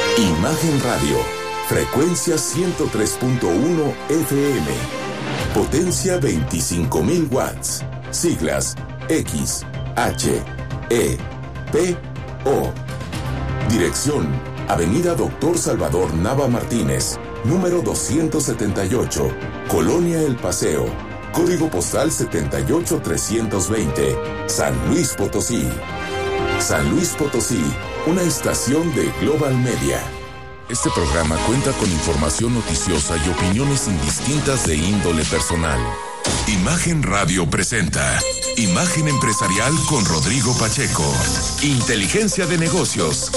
Imagen Radio, frecuencia 103.1 FM, potencia 25,000 watts, siglas X, H, E, P, O. Dirección, Avenida Doctor Salvador Nava Martínez, número 278, Colonia El Paseo, código postal 78320, San Luis Potosí. San Luis Potosí, una estación de Global Media. Este programa cuenta con información noticiosa y opiniones indistintas de índole personal. Imagen Radio presenta Imagen Empresarial con Rodrigo Pacheco. Inteligencia de negocios.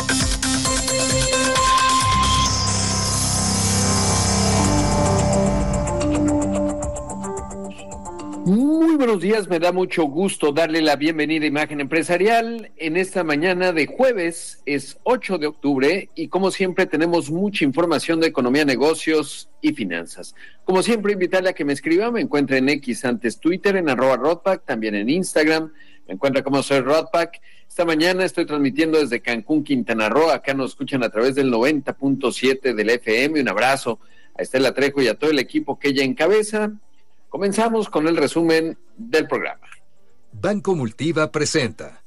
Muy buenos días, me da mucho gusto darle la bienvenida a Imagen Empresarial en esta mañana de jueves, es 8 de octubre y como siempre tenemos mucha información de economía, negocios y finanzas. Como siempre invitarle a que me escriba, me encuentre en X antes Twitter, en @Rodpack, también en Instagram, me encuentra como soy Rodpack. Esta mañana estoy transmitiendo desde Cancún, Quintana Roo, acá nos escuchan a través del 90.7 del FM, un abrazo a Estela Trejo y a todo el equipo que ella encabeza. Comenzamos con el resumen del programa. Banco Multiva presenta.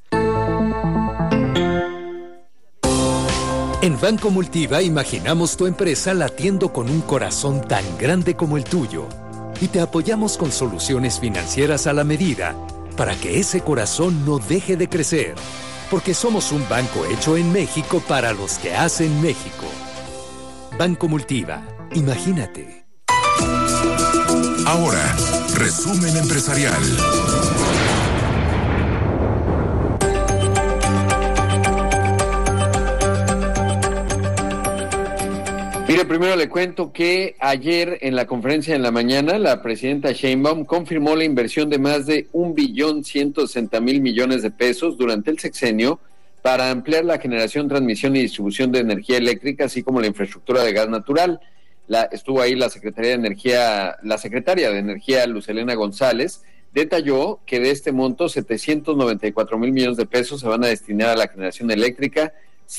En Banco Multiva imaginamos tu empresa latiendo con un corazón tan grande como el tuyo y te apoyamos con soluciones financieras a la medida para que ese corazón no deje de crecer, porque somos un banco hecho en México para los que hacen México. Banco Multiva, imagínate. Ahora, resumen empresarial. Mire, primero le cuento que ayer en la conferencia en la mañana, la presidenta Sheinbaum confirmó la inversión de más de 1.160.000 millones de pesos durante el sexenio para ampliar la generación, transmisión y distribución de energía eléctrica, así como la infraestructura de gas natural. Estuvo ahí la secretaria de Energía, Luz Helena González, detalló que de este monto 794,000 millones de pesos se van a destinar a la generación eléctrica,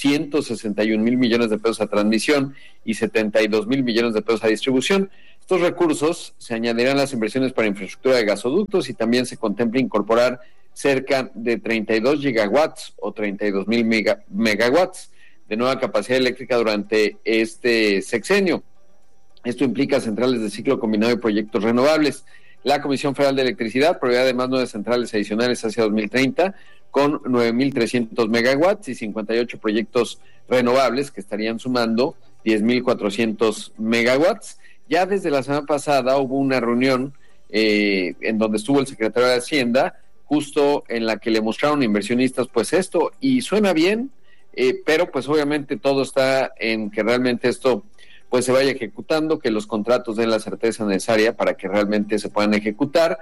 161,000 millones de pesos a transmisión y 72,000 millones de pesos a distribución. Estos recursos se añadirán a las inversiones para infraestructura de gasoductos y también se contempla incorporar cerca de 32 gigawatts o 32,000 megawatts de nueva capacidad eléctrica durante este sexenio. Esto implica centrales de ciclo combinado y proyectos renovables. La Comisión Federal de Electricidad prevé además 9 centrales adicionales hacia 2030 con 9,300 megawatts y 58 proyectos renovables que estarían sumando 10,400 megawatts. Ya desde la semana pasada hubo una reunión en donde estuvo el secretario de Hacienda, justo en la que le mostraron a inversionistas pues esto, y suena bien, pero pues obviamente todo está en que realmente esto pues se vaya ejecutando, que los contratos den la certeza necesaria para que realmente se puedan ejecutar.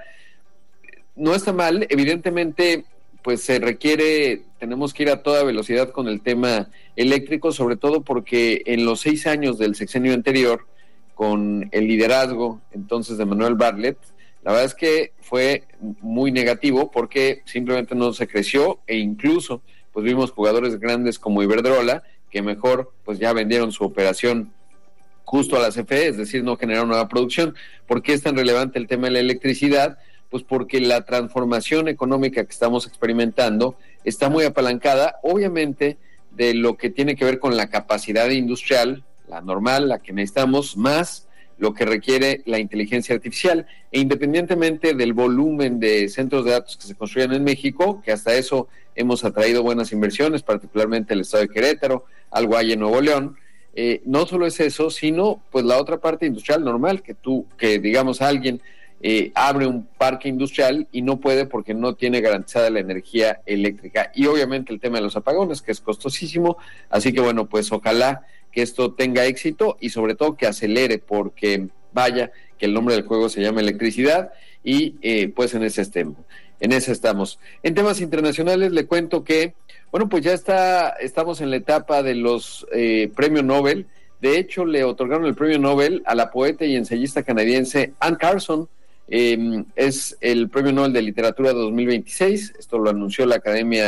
No está mal, evidentemente, pues tenemos que ir a toda velocidad con el tema eléctrico, sobre todo porque en los 6 años del sexenio anterior, con el liderazgo entonces de Manuel Bartlett, la verdad es que fue muy negativo porque simplemente no se creció e incluso pues vimos jugadores grandes como Iberdrola, que mejor pues ya vendieron su operación justo a la CFE, es decir, no generaron nueva producción. ¿Por qué es tan relevante el tema de la electricidad? Pues porque la transformación económica que estamos experimentando está muy apalancada, obviamente, de lo que tiene que ver con la capacidad industrial, la normal, la que necesitamos, más lo que requiere la inteligencia artificial. E independientemente del volumen de centros de datos que se construyan en México, que hasta eso hemos atraído buenas inversiones, particularmente el estado de Querétaro, algo hay en Nuevo León. No solo es eso, sino pues la otra parte industrial normal, que digamos alguien abre un parque industrial y no puede porque no tiene garantizada la energía eléctrica. Y obviamente el tema de los apagones, que es costosísimo, así que bueno, pues ojalá que esto tenga éxito y sobre todo que acelere, porque vaya, que el nombre del juego se llama electricidad y pues en ese estamos. En temas internacionales le cuento que bueno, pues ya estamos en la etapa de los premios Nobel. De hecho, le otorgaron el premio Nobel a la poeta y ensayista canadiense Anne Carson. Es el premio Nobel de Literatura 2026. Esto lo anunció la Academia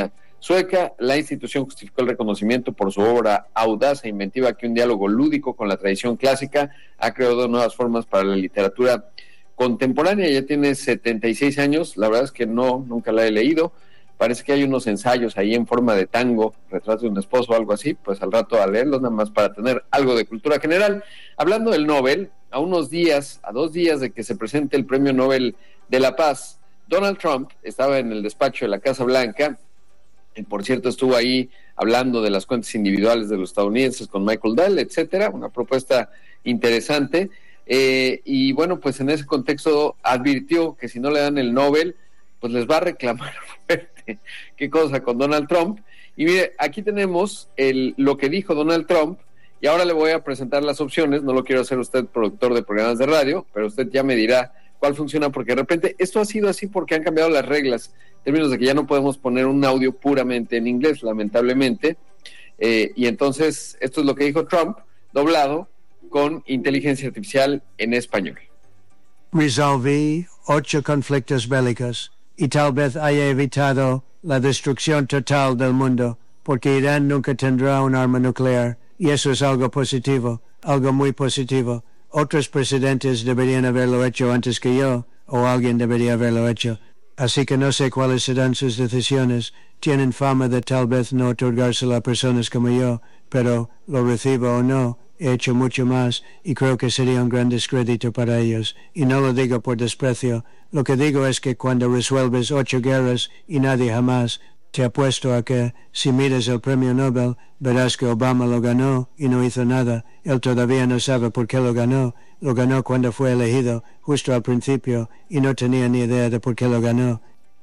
sueca. La institución justificó el reconocimiento por su obra audaz e inventiva, que un diálogo lúdico con la tradición clásica ha creado nuevas formas para la literatura contemporánea. Ya tiene 76 años, la verdad es que nunca la he leído. Parece que hay unos ensayos ahí en forma de tango, retrato de un esposo o algo así, pues al rato a leerlos, nada más para tener algo de cultura general. Hablando del Nobel, a 2 días de que se presente el Premio Nobel de la Paz, Donald Trump estaba en el despacho de la Casa Blanca, y por cierto estuvo ahí hablando de las cuentas individuales de los estadounidenses con Michael Dell, etcétera, una propuesta interesante, y bueno, pues en ese contexto advirtió que si no le dan el Nobel, pues les va a reclamar fuerte. Qué cosa con Donald Trump. Y mire, aquí tenemos lo que dijo Donald Trump, y ahora le voy a presentar las opciones. No lo quiero hacer usted productor de programas de radio, pero usted ya me dirá cuál funciona, porque de repente esto ha sido así porque han cambiado las reglas, en términos de que ya no podemos poner un audio puramente en inglés, lamentablemente, y entonces esto es lo que dijo Trump, doblado con inteligencia artificial en español. Resolví 8 conflictos bélicos y tal vez haya evitado la destrucción total del mundo, porque Irán nunca tendrá un arma nuclear, y eso es algo positivo, algo muy positivo. Otros presidentes deberían haberlo hecho antes que yo, o alguien debería haberlo hecho. Así que no sé cuáles serán sus decisiones. Tienen fama de tal vez no otorgárselo a personas como yo, pero lo recibo o no, he hecho mucho más y creo que sería un gran descrédito para ellos. Y no lo digo por desprecio. Lo que digo es que cuando resuelves 8 guerras y nadie jamás, te apuesto a que, si miras el premio Nobel, verás que Obama lo ganó y no hizo nada. Él todavía no sabe por qué lo ganó. Lo ganó cuando fue elegido, justo al principio, y no tenía ni idea de por qué lo ganó.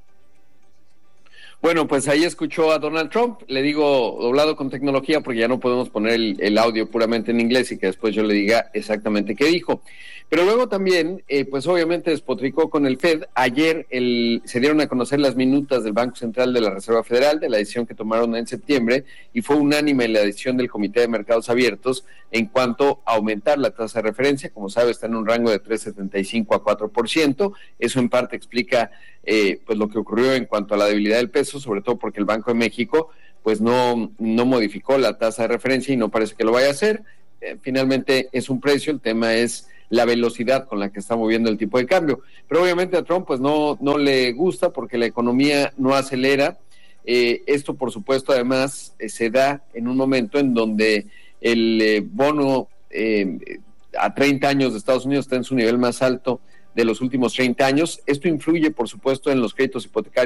Bueno, pues ahí escuchó a Donald Trump, le digo doblado con tecnología porque ya no podemos poner el audio puramente en inglés y que después yo le diga exactamente qué dijo. Pero luego también, pues obviamente despotricó con el Fed. Ayer se dieron a conocer las minutas del Banco Central de la Reserva Federal, de la decisión que tomaron en septiembre, y fue unánime la decisión del Comité de Mercados Abiertos en cuanto a aumentar la tasa de referencia. Como sabe, está en un rango de 3.75 a 4%. Eso en parte explica pues lo que ocurrió en cuanto a la debilidad del peso, sobre todo porque el Banco de México pues no modificó la tasa de referencia y no parece que lo vaya a hacer. Finalmente es un precio, el tema es la velocidad con la que está moviendo el tipo de cambio. Pero obviamente a Trump pues no le gusta porque la economía no acelera. Esto por supuesto además se da en un momento en donde el bono a 30 años de Estados Unidos está en su nivel más alto de los últimos 30 años. Esto influye por supuesto en los créditos hipotecarios